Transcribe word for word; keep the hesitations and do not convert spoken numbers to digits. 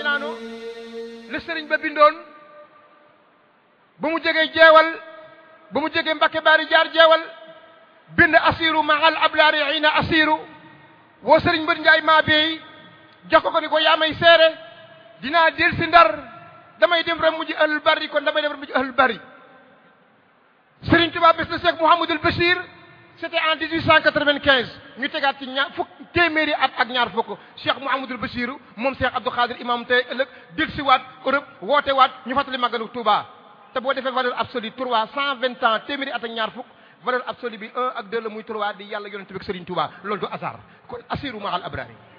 radiyallahu anhu le sëriñ ba bindoon ba mu jegee jeewal ba mu jegee Mbakke Baari jaar jeewal bind asiru mahal ablaari ina asiru woo sëriñ Mbër Njaay maa beey jox ko ko ni ko yaa may seere dinaa del si ndar damay dem rek mujj ahlul bari kon damay dem rek mujj ahlul bari Sëriñ Tuubaa bés na Cheikh Mouhamadul Bachir c'était en dix-huit cent quatre-vingt-quinze ñu tegaat ci ñaar fukk téeméeri at ak ñaar fukk Cheikh Mouhamadul Bachir moom Cheikh Abdou Khadir imam tey ëllëg dil si waat Europe woote waat ñu fàttali màggalu Touba te boo defee valeur absolue trois cent vingt ans téeméeri at ak ñaar fukk valeur absolue bi un ak deux la muy trois di yàlla yonent bi ak Sëriñ Touba loolu du hasard kon assiru mahal abrari